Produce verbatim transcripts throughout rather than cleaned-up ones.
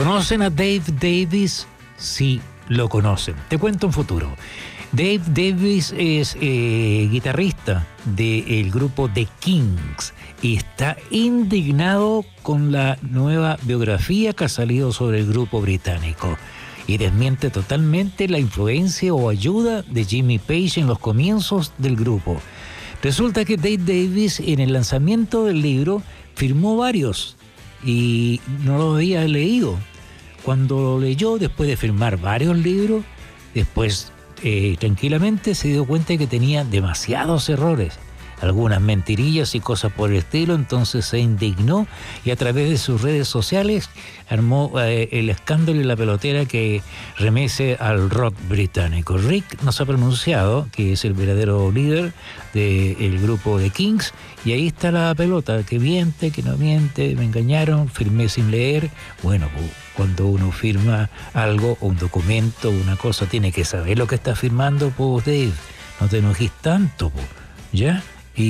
¿Conocen a Dave Davies? Sí, lo conocen. Te cuento un futuro. Dave Davies es eh, guitarrista del grupo The Kings y está indignado con la nueva biografía que ha salido sobre el grupo británico y desmiente totalmente la influencia o ayuda de Jimmy Page en los comienzos del grupo. Resulta que Dave Davies en el lanzamiento del libro firmó varios y no lo había leído. Cuando lo leyó, después de firmar varios libros, después eh, tranquilamente se dio cuenta de que tenía demasiados errores, algunas mentirillas y cosas por el estilo. Entonces se indignó y a través de sus redes sociales armó eh, el escándalo y la pelotera que remece al rock británico. Rick nos ha pronunciado que es el verdadero líder del grupo The Kings, y ahí está la pelota, que miente, que no miente, me engañaron, firmé sin leer. Bueno, cuando uno firma algo, un documento, una cosa, tiene que saber lo que está firmando, pues Dave, no te enojes tanto, pues, ¿ya?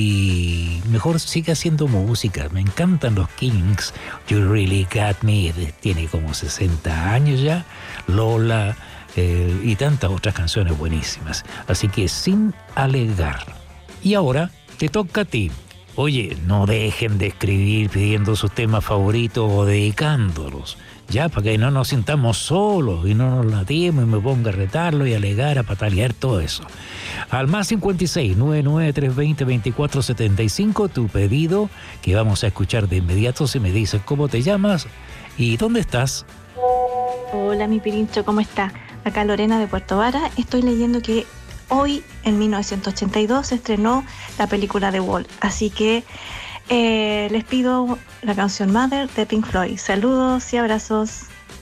Y mejor sigue haciendo música. Me encantan los Kings. You Really Got Me, tiene como sesenta años ya. Lola eh, y tantas otras canciones buenísimas. Así que sin alegar. Y ahora te toca a ti. Oye, no dejen de escribir pidiendo sus temas favoritos o dedicándolos, ya, para que no nos sintamos solos y no nos latemos y me ponga a retarlo y alegar, a patalear, todo eso. Al más cincuenta y seis, noventa y nueve, trescientos veinte, veinticuatro setenta y cinco, tu pedido, que vamos a escuchar de inmediato si me dices cómo te llamas y dónde estás. Hola, mi Pirincho, ¿cómo está? Acá Lorena de Puerto Vara. Estoy leyendo que hoy, en mil novecientos ochenta y dos, se estrenó la película The Wall. Así que eh, les pido la canción Mother de Pink Floyd. Saludos y abrazos.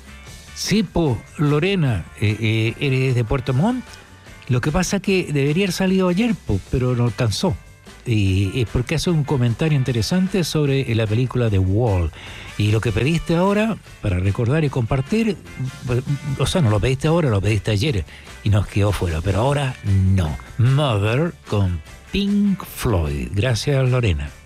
Sí, po, Lorena, eh, eh, eres de Puerto Montt. Lo que pasa es que debería haber salido ayer, po, pero no alcanzó. Y es porque hace un comentario interesante sobre la película The Wall. Y lo que pediste ahora, para recordar y compartir, o sea, no lo pediste ahora, lo pediste ayer y nos quedó fuera, pero ahora no. Mother con Pink Floyd. Gracias, Lorena.